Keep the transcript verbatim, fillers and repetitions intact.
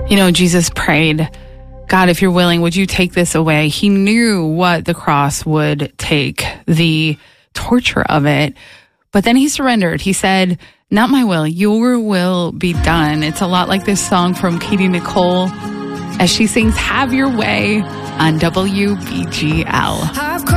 You know, Jesus prayed, God, if you're willing, would you take this away? He knew what the cross would take, the torture of it. But then he surrendered. He said, not my will, your will be done. It's a lot like this song from Katie Nicole as she sings Have Your Way on W B G L.